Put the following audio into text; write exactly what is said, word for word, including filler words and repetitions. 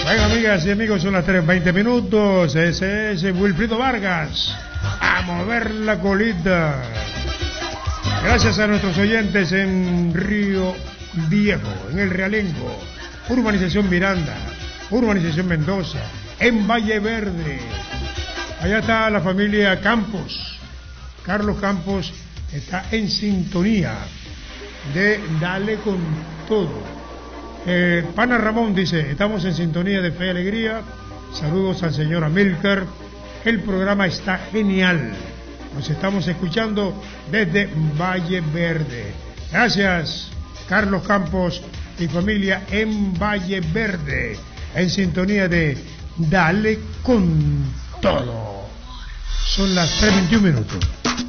Bueno, amigas y amigos, son las tres veinte minutos. Ese es Wilfrido Vargas. A mover la colita. Gracias a nuestros oyentes en Río Viejo, en el Realengo, Urbanización Miranda, Urbanización Mendoza, en Valle Verde. Allá está la familia Campos. Carlos Campos está en sintonía de Dale con Todo. Eh, Pana Ramón dice, estamos en sintonía de Fe y Alegría. Saludos al señor Amílcar. El programa está genial. Nos estamos escuchando desde Valle Verde. Gracias, Carlos Campos y familia en Valle Verde, en sintonía de Dale con Todo. Son las tres veintiún minutos.